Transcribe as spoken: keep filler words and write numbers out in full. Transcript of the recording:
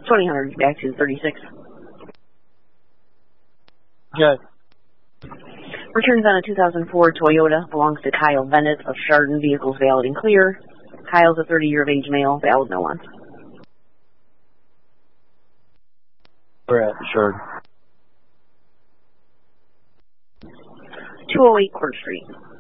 twenty hundred back to thirty-six. Good. Returns on a two thousand four Toyota. Belongs to Kyle Bennett of Chardon. Vehicles valid and clear. Kyle's a thirty year of age male. Valid no one. We're at Chardon. two oh eight Court Street.